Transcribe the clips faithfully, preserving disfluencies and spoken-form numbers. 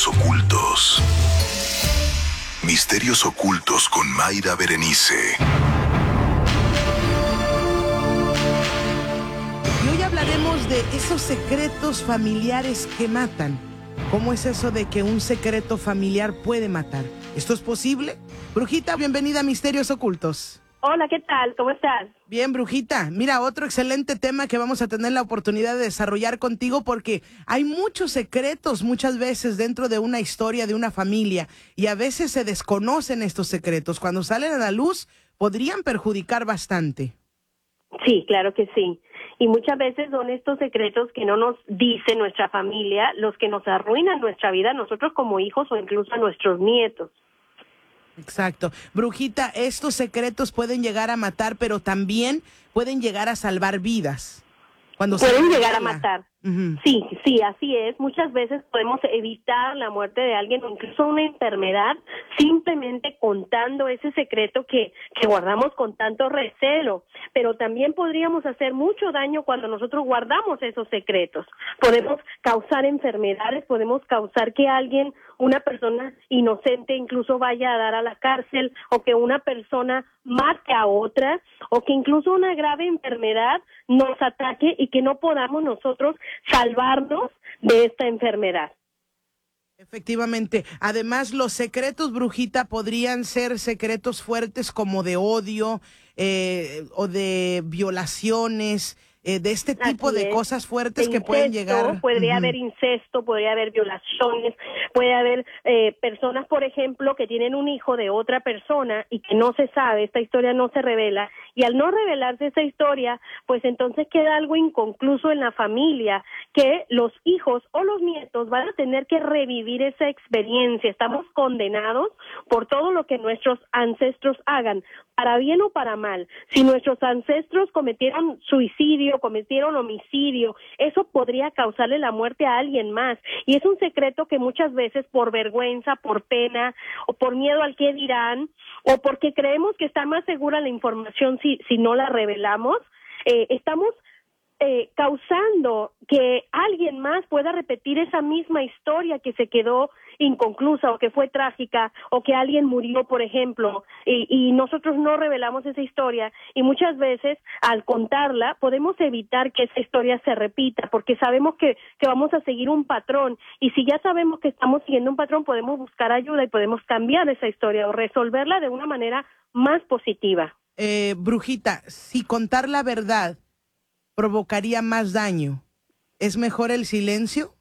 Misterios ocultos. Misterios ocultos con Mayra Berenice. Y hoy hablaremos de esos secretos familiares que matan. ¿Cómo es eso de que un secreto familiar puede matar? ¿Esto es posible? Brujita, bienvenida a Misterios Ocultos. Hola, ¿qué tal? ¿Cómo estás? Bien, Brujita. Mira, otro excelente tema que vamos a tener la oportunidad de desarrollar contigo porque hay muchos secretos muchas veces dentro de una historia de una familia y a veces se desconocen estos secretos. Cuando salen a la luz podrían perjudicar bastante. Sí, claro que sí. Y muchas veces son estos secretos que no nos dice nuestra familia los que nos arruinan nuestra vida, nosotros como hijos o incluso a nuestros nietos. Exacto. Brujita, estos secretos pueden llegar a matar, pero también pueden llegar a salvar vidas. Cuando pueden se llegar a revela. matar. Uh-huh. Sí, sí, así es. Muchas veces podemos evitar la muerte de alguien o incluso una enfermedad simplemente contando ese secreto que, que guardamos con tanto recelo. Pero también podríamos hacer mucho daño cuando nosotros guardamos esos secretos. Podemos causar enfermedades, podemos causar que alguien, una persona inocente incluso vaya a dar a la cárcel o que una persona mate a otra o que incluso una grave enfermedad nos ataque y que no podamos nosotros salvarnos de esta enfermedad. Efectivamente. Además, los secretos, Brujita, podrían ser secretos fuertes como de odio eh, o de violaciones, eh, de este tipo Así de es. cosas fuertes De que incesto, pueden llegar. Podría Uh-huh. haber incesto, podría haber violaciones, puede haber eh, personas, por ejemplo, que tienen un hijo de otra persona y que no se sabe, esta historia no se revela, y al no revelarse esa historia, pues entonces queda algo inconcluso en la familia, que los hijos o los nietos van a tener que revivir esa experiencia. Estamos condenados por todo lo que nuestros ancestros hagan, para bien o para mal. Si nuestros ancestros cometieron suicidio, cometieron homicidio, eso podría causarle la muerte a alguien más. Y es un secreto que muchas veces por vergüenza, por pena, o por miedo al qué dirán, o porque creemos que está más segura la información si, si no la revelamos, eh, estamos Eh, causando que alguien más pueda repetir esa misma historia que se quedó inconclusa o que fue trágica o que alguien murió, por ejemplo, y, y nosotros no revelamos esa historia y muchas veces al contarla podemos evitar que esa historia se repita porque sabemos que, que vamos a seguir un patrón y si ya sabemos que estamos siguiendo un patrón podemos buscar ayuda y podemos cambiar esa historia o resolverla de una manera más positiva. Eh, Brujita, si contar la verdad provocaría más daño, ¿es mejor el silencio?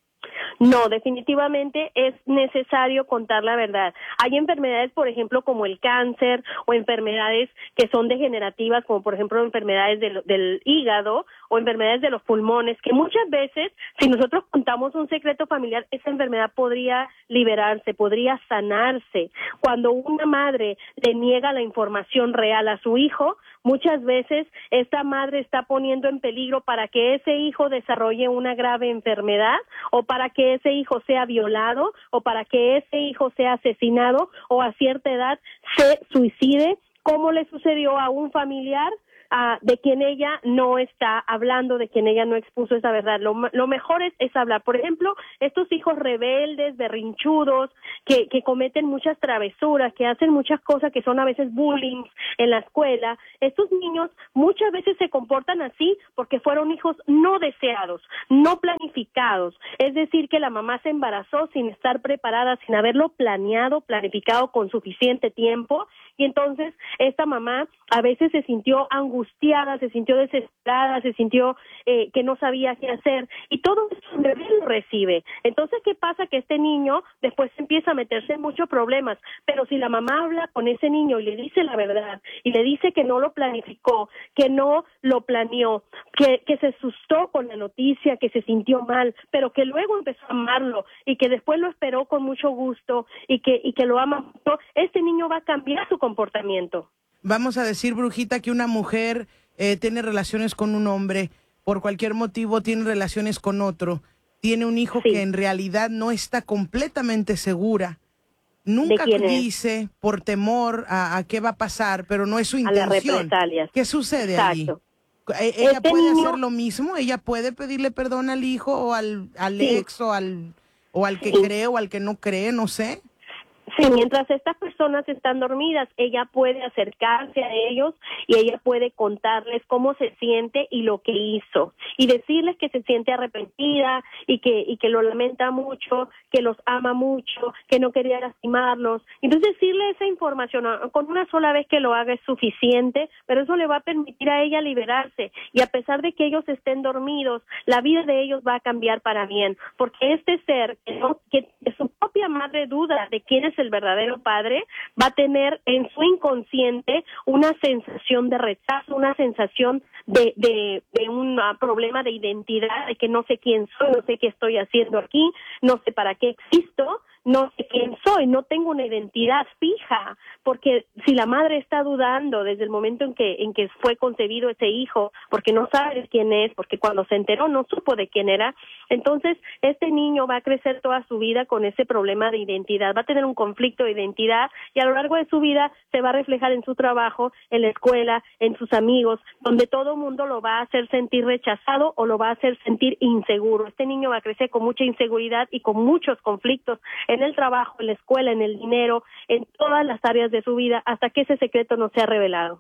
No, definitivamente es necesario contar la verdad. Hay enfermedades, por ejemplo, como el cáncer o enfermedades que son degenerativas, como por ejemplo enfermedades del, del hígado o enfermedades de los pulmones, que muchas veces, si nosotros contamos un secreto familiar, esa enfermedad podría liberarse, podría sanarse. Cuando una madre le niega la información real a su hijo, muchas veces esta madre está poniendo en peligro para que ese hijo desarrolle una grave enfermedad o para que ese hijo sea violado o para que ese hijo sea asesinado o a cierta edad se suicide, como le sucedió a un familiar uh, de quien ella no está hablando, de quien ella no expuso esa verdad. Lo, lo mejor es, es hablar. Por ejemplo, estos hijos rebeldes, berrinchudos, que, que cometen muchas travesuras, que hacen muchas cosas que son a veces bullying en la escuela, estos niños muchas veces se comportan así porque fueron hijos no deseados, no planificados. Es decir, que la mamá se embarazó sin estar preparada, sin haberlo planeado, planificado con suficiente tiempo, y entonces esta mamá a veces se sintió angustiada, se sintió desesperada, se sintió eh, que no sabía qué hacer, y todo eso el bebé lo recibe. Entonces, ¿qué pasa? Que este niño después empieza a meterse en muchos problemas, pero si la mamá habla con ese niño y le dice la verdad, y le dice que no lo planificó, que no lo planeó, que, que se asustó con la noticia, que se sintió mal, pero que luego empezó a amarlo, y que después lo esperó con mucho gusto, y que, y que lo ama mucho, este niño va a cambiar su comportamiento. Vamos a decir, Brujita, que una mujer eh, tiene relaciones con un hombre, por cualquier motivo tiene relaciones con otro, tiene un hijo Sí. que en realidad no está completamente segura, nunca dice es? por temor a, a qué va a pasar, pero no es su intención. A las represalias. ¿Qué sucede Exacto. allí? ¿Ella Este puede niño... hacer lo mismo? ¿Ella puede pedirle perdón al hijo o al, al Sí. ex o al... o al que Sí. cree o al que no cree, no sé. Sí, mientras estas personas están dormidas, ella puede acercarse a ellos y ella puede contarles cómo se siente y lo que hizo y decirles que se siente arrepentida y que y que lo lamenta mucho, que los ama mucho, que no quería lastimarlos. Entonces decirle esa información con una sola vez que lo haga es suficiente, pero eso le va a permitir a ella liberarse y a pesar de que ellos estén dormidos, la vida de ellos va a cambiar para bien, porque este ser que, no, que su propia madre duda de quién es el verdadero padre, va a tener en su inconsciente una sensación de rechazo, una sensación de, de, de un problema de identidad, de que no sé quién soy, no sé qué estoy haciendo aquí, no sé para qué existo, no sé quién soy, no tengo una identidad fija, porque si la madre está dudando desde el momento en que en que fue concebido ese hijo, porque no sabe de quién es, porque cuando se enteró no supo de quién era, entonces este niño va a crecer toda su vida con ese problema de identidad, va a tener un conflicto de identidad y a lo largo de su vida se va a reflejar en su trabajo, en la escuela, en sus amigos, donde todo el mundo lo va a hacer sentir rechazado o lo va a hacer sentir inseguro. Este niño va a crecer con mucha inseguridad y con muchos conflictos en el trabajo, en la escuela, en el dinero, en todas las áreas de su vida, hasta que ese secreto no sea revelado.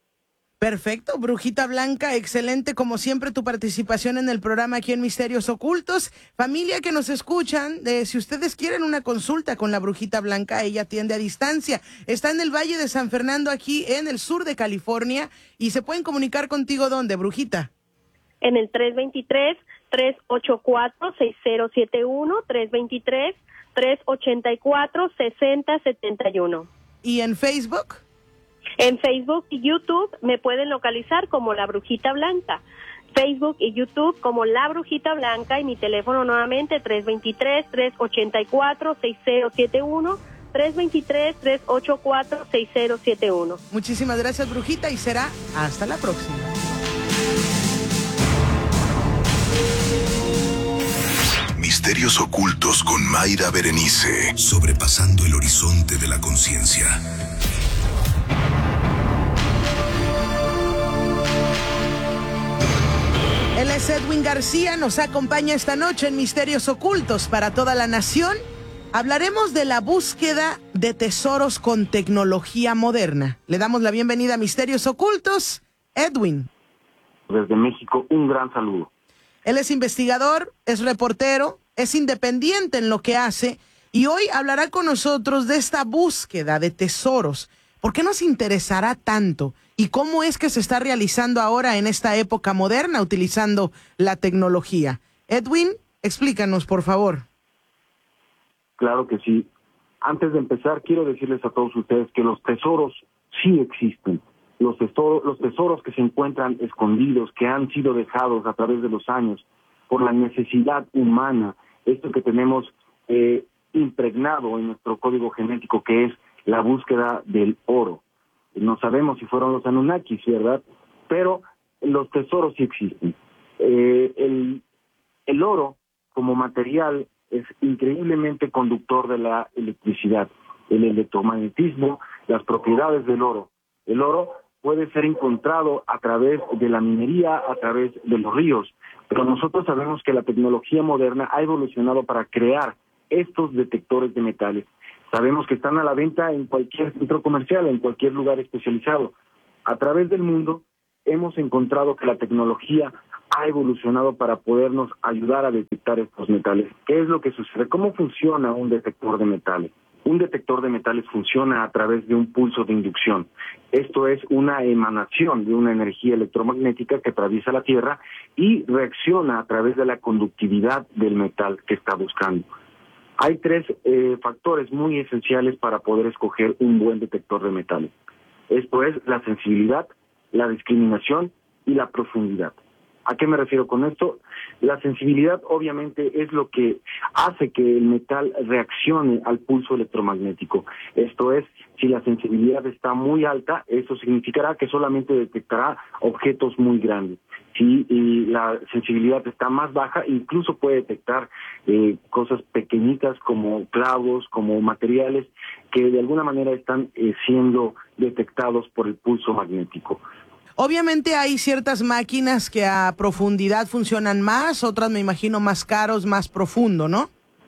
Perfecto, Brujita Blanca, excelente como siempre tu participación en el programa aquí en Misterios Ocultos. Familia que nos escuchan, eh, si ustedes quieren una consulta con la Brujita Blanca, ella atiende a distancia. Está en el Valle de San Fernando, aquí en el sur de California, y se pueden comunicar contigo, ¿dónde, Brujita? En el tres dos tres, tres ocho cuatro, seis cero siete uno, tres dos tres, tres ocho cuatro, seis cero siete uno. ¿Y en Facebook? En Facebook y YouTube me pueden localizar como La Brujita Blanca. Facebook y YouTube como La Brujita Blanca y mi teléfono nuevamente tres dos tres, tres ocho cuatro, seis cero siete uno, tres dos tres, tres ocho cuatro, seis cero siete uno. Muchísimas gracias, Brujita, y será hasta la próxima. Misterios ocultos con Mayra Berenice. Sobrepasando el horizonte de la conciencia. Él es Edwin García, nos acompaña esta noche en Misterios Ocultos para toda la nación. Hablaremos de la búsqueda de tesoros con tecnología moderna. Le damos la bienvenida a Misterios Ocultos, Edwin. Desde México, un gran saludo. Él es investigador, es reportero, es independiente en lo que hace y hoy hablará con nosotros de esta búsqueda de tesoros. ¿Por qué nos interesará tanto? ¿Y cómo es que se está realizando ahora en esta época moderna utilizando la tecnología? Edwin, explícanos, por favor. Claro que sí. Antes de empezar, quiero decirles a todos ustedes que los tesoros sí existen. Los tesoros, los tesoros que se encuentran escondidos, que han sido dejados a través de los años por la necesidad humana, esto que tenemos eh, impregnado en nuestro código genético, que es la búsqueda del oro. No sabemos si fueron los Anunnakis, ¿verdad? Pero los tesoros sí existen. Eh, el, el oro, como material, es increíblemente conductor de la electricidad, el electromagnetismo, las propiedades del oro. El oro puede ser encontrado a través de la minería, a través de los ríos, pero nosotros sabemos que la tecnología moderna ha evolucionado para crear estos detectores de metales. Sabemos que están a la venta en cualquier centro comercial, en cualquier lugar especializado. A través del mundo hemos encontrado que la tecnología ha evolucionado para podernos ayudar a detectar estos metales. ¿Qué es lo que sucede? ¿Cómo funciona un detector de metales? Un detector de metales funciona a través de un pulso de inducción. Esto es una emanación de una energía electromagnética que atraviesa la Tierra y reacciona a través de la conductividad del metal que está buscando. Hay tres eh, factores muy esenciales para poder escoger un buen detector de metales. Esto es la sensibilidad, la discriminación y la profundidad. ¿A qué me refiero con esto? La sensibilidad obviamente es lo que hace que el metal reaccione al pulso electromagnético. Esto es, si la sensibilidad está muy alta, eso significará que solamente detectará objetos muy grandes. Si y la sensibilidad está más baja, incluso puede detectar eh, cosas pequeñitas como clavos, como materiales que de alguna manera están eh, siendo detectados por el pulso magnético. Obviamente hay ciertas máquinas que a profundidad funcionan más, otras me imagino más caros, más profundo, ¿no?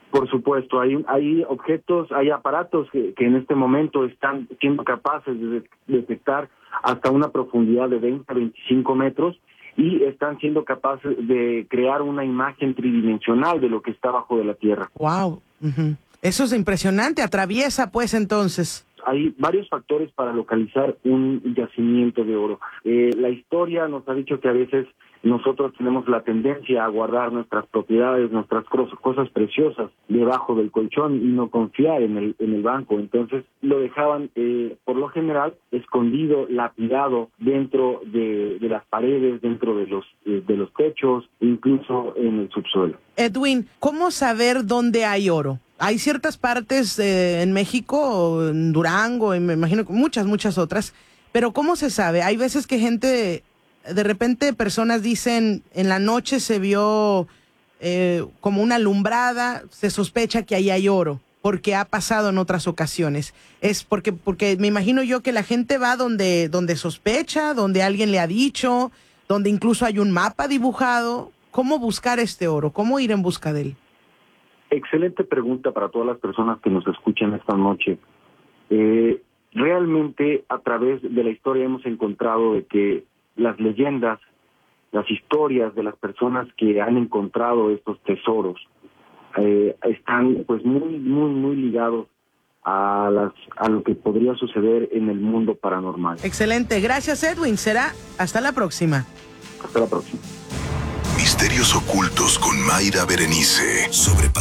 Por supuesto, hay, hay objetos, hay aparatos que, que en este momento están siendo capaces de detectar hasta una profundidad de veinte a veinticinco metros y están siendo capaces de crear una imagen tridimensional de lo que está bajo de la tierra. Wow, uh-huh. Eso es impresionante, atraviesa pues entonces. Hay varios factores para localizar un yacimiento de oro. Eh, la historia nos ha dicho que a veces nosotros tenemos la tendencia a guardar nuestras propiedades, nuestras cosas preciosas debajo del colchón y no confiar en el en el banco. Entonces lo dejaban, eh, por lo general, escondido, lapidado dentro de, de las paredes, dentro de los eh, de los techos, incluso en el subsuelo. Edwin, ¿cómo saber dónde hay oro? Hay ciertas partes eh, en México, en Durango, y me imagino que muchas, muchas otras, pero ¿cómo se sabe? Hay veces que gente, de repente personas dicen, en la noche se vio eh, como una alumbrada, se sospecha que ahí hay oro, porque ha pasado en otras ocasiones. Es porque, porque me imagino yo que la gente va donde, donde sospecha, donde alguien le ha dicho, donde incluso hay un mapa dibujado. ¿Cómo buscar este oro? ¿Cómo ir en busca de él? Excelente pregunta para todas las personas que nos escuchan esta noche. Eh, realmente a través de la historia hemos encontrado de que las leyendas, las historias de las personas que han encontrado estos tesoros eh, están pues muy, muy, muy ligados a, las, a lo que podría suceder en el mundo paranormal. Excelente. Gracias, Edwin. Será hasta la próxima. Hasta la próxima. Misterios ocultos con Mayra Berenice. Sobre